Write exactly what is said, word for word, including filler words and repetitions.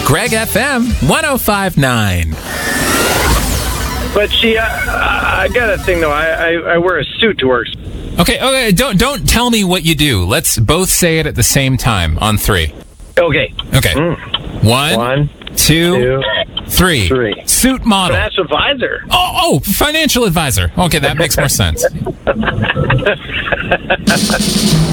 Greg F M one oh five point nine. But she, uh, I got a thing though. I, I, I wear a suit to work. Okay, okay. Don't don't tell me what you do. Let's both say it at the same time on three. Okay. Okay. Mm. One, One, two, two, three. three. Suit model. Financial advisor. Oh, oh, financial advisor. Okay, that makes more sense.